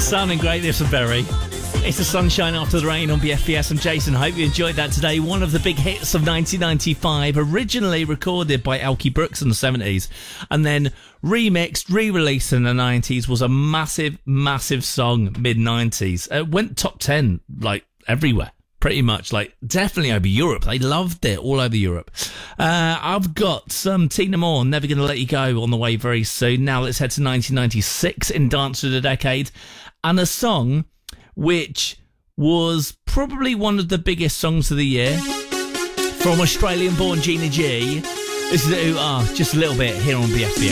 Sounding great, this one, Berry. It's the sunshine after the rain on BFBS. I'm Jason. Hope you enjoyed that today. One of the big hits of 1995, originally recorded by Elkie Brooks in the 70s, and then remixed, re-released in the 90s, was a massive, massive song mid-90s. It went top 10, like, everywhere. Pretty much, like, definitely over Europe. They loved it all over Europe. I've got some Tina Moore, Never Gonna Let You Go, on the way very soon. Now let's head to 1996 in Dance of the Decade, and a song which was probably one of the biggest songs of the year from Australian-born Gina G. This is the Ooh Ah, just a little bit here on BFBS.